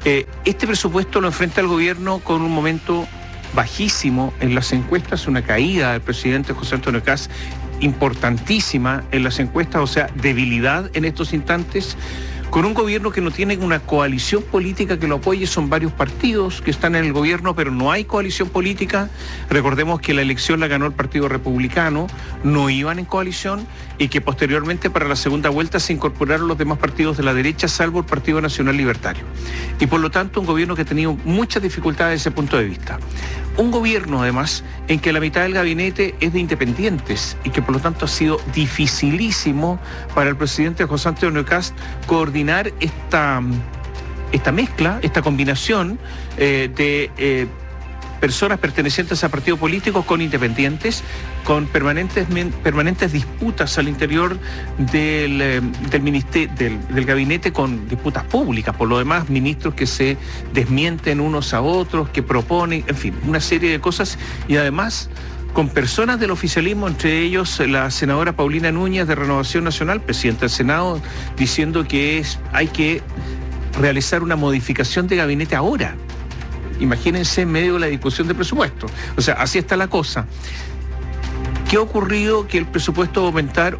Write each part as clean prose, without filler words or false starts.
Este presupuesto lo enfrenta el gobierno con un momento bajísimo en las encuestas, una caída del presidente José Antonio Kast importantísima en las encuestas, o sea, debilidad en estos instantes, con un gobierno que no tiene una coalición política que lo apoye. Son varios partidos que están en el gobierno, pero no hay coalición política. Recordemos que la elección la ganó el Partido Republicano, no iban en coalición, y que posteriormente para la segunda vuelta se incorporaron los demás partidos de la derecha, salvo el Partido Nacional Libertario. Y por lo tanto un gobierno que ha tenido muchas dificultades desde ese punto de vista. Un gobierno, además, en que la mitad del gabinete es de independientes y que por lo tanto ha sido dificilísimo para el presidente José Antonio Kast coordinar esta mezcla, esta combinación de personas pertenecientes a partidos políticos con independientes, con permanentes disputas al interior del gabinete, con disputas públicas. Por lo demás, ministros que se desmienten unos a otros, que proponen, en fin, una serie de cosas, y además con personas del oficialismo, entre ellos la senadora Paulina Núñez de Renovación Nacional, presidenta del Senado, diciendo que hay que realizar una modificación de gabinete ahora. Imagínense en medio de la discusión de presupuesto. O sea, así está la cosa. ¿Qué ha ocurrido? Que el presupuesto va a aumentar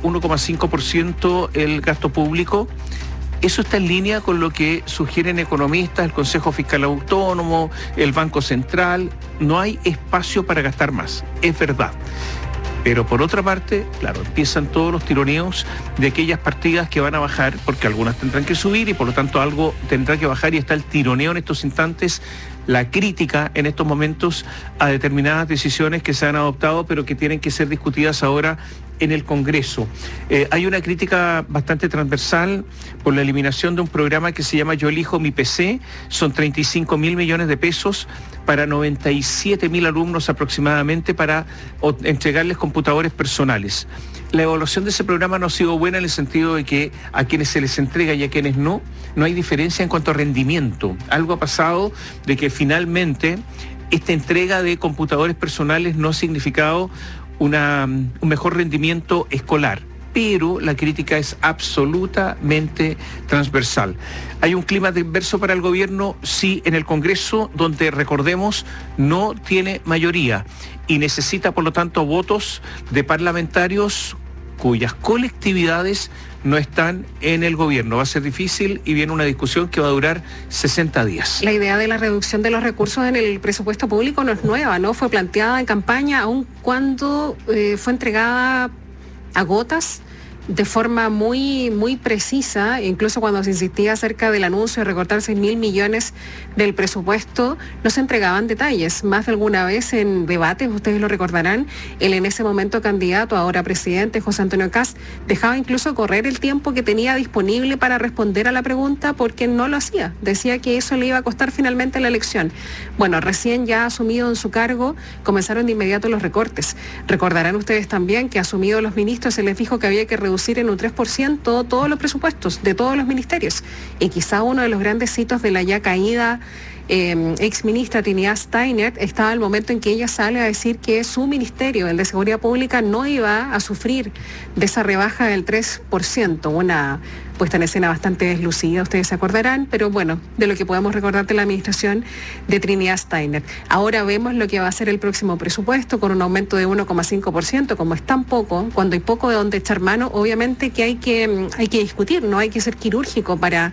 1,5% el gasto público. Eso está en línea con lo que sugieren economistas, el Consejo Fiscal Autónomo, el Banco Central. No hay espacio para gastar más, es verdad. Pero por otra parte, claro, empiezan todos los tironeos de aquellas partidas que van a bajar, porque algunas tendrán que subir y por lo tanto algo tendrá que bajar, y está el tironeo en estos instantes, la crítica en estos momentos a determinadas decisiones que se han adoptado, pero que tienen que ser discutidas ahora en el Congreso. Hay una crítica bastante transversal por la eliminación de un programa que se llama Yo Elijo Mi PC. Son 35.000 millones de pesos para 97.000 alumnos aproximadamente, para entregarles computadores personales. La evaluación de ese programa no ha sido buena, en el sentido de que a quienes se les entrega y a quienes no hay diferencia en cuanto a rendimiento. Algo ha pasado de que finalmente esta entrega de computadores personales no ha significado un mejor rendimiento escolar, pero la crítica es absolutamente transversal. ¿Hay un clima adverso para el gobierno? Sí, en el Congreso, donde, recordemos, no tiene mayoría y necesita, por lo tanto, votos de parlamentarios cuyas colectividades no están en el gobierno. Va a ser difícil y viene una discusión que va a durar 60 días. La idea de la reducción de los recursos en el presupuesto público no es nueva, ¿no? Fue planteada en campaña, aun cuando fue entregada a gotas, de forma muy, muy precisa. Incluso cuando se insistía acerca del anuncio de recortar 6.000 millones del presupuesto, no se entregaban detalles. Más de alguna vez en debates, ustedes lo recordarán, el en ese momento candidato, ahora presidente, José Antonio Kast, dejaba incluso correr el tiempo que tenía disponible para responder a la pregunta, porque no lo hacía. Decía que eso le iba a costar finalmente la elección. Bueno, recién ya asumido en su cargo, comenzaron de inmediato los recortes. Recordarán ustedes también que asumidos los ministros se les dijo que había que reducir en un 3% todos los presupuestos de todos los ministerios. Y quizá uno de los grandes hitos de la ya caída exministra Trinidad Steiner estaba el momento en que ella sale a decir que su ministerio, el de Seguridad Pública, no iba a sufrir de esa rebaja del 3%, una puesta en escena bastante deslucida, ustedes se acordarán, pero bueno, de lo que podemos recordar de la administración de Trinidad Steiner. Ahora vemos lo que va a ser el próximo presupuesto, con un aumento de 1,5%, como es tan poco, cuando hay poco de donde echar mano, obviamente que hay que discutir, no hay que ser quirúrgico para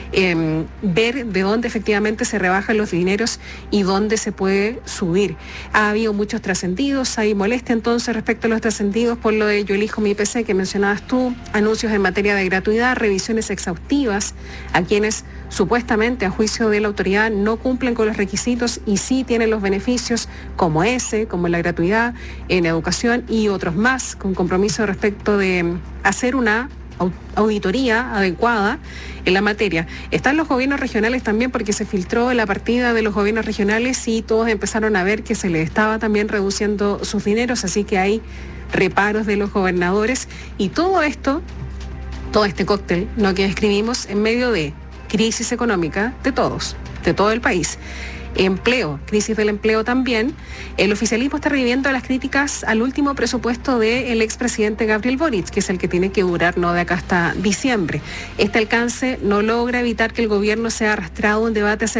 ver de dónde efectivamente se rebajan los dineros y dónde se puede subir. Ha habido muchos trascendidos, hay molestia entonces respecto a los trascendidos por lo de Yo Elijo Mi PC que mencionabas tú, anuncios en materia de gratuidad, revisiones exhaustivas a quienes supuestamente a juicio de la autoridad no cumplen con los requisitos y sí tienen los beneficios como ese, como la gratuidad en educación y otros más, con compromiso respecto de hacer una auditoría adecuada en la materia. Están los gobiernos regionales también, porque se filtró la partida de los gobiernos regionales y todos empezaron a ver que se les estaba también reduciendo sus dineros, así que hay reparos de los gobernadores y todo esto, todo este cóctel, lo que describimos en medio de crisis económica de todos, de todo el país. Empleo, crisis del empleo también. El oficialismo está reviviendo las críticas al último presupuesto del expresidente Gabriel Boric, que es el que tiene que durar no de acá hasta diciembre. Este alcance no logra evitar que el gobierno sea arrastrado a un debate acerca